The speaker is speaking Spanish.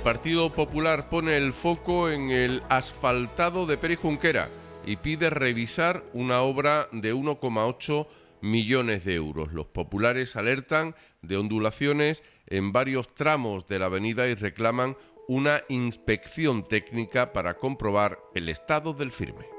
Partido Popular pone el foco en el asfaltado de Pérez Junquera y pide revisar una obra de 1,8 millones de euros. Los populares alertan de ondulaciones en varios tramos de la avenida y reclaman una inspección técnica para comprobar el estado del firme.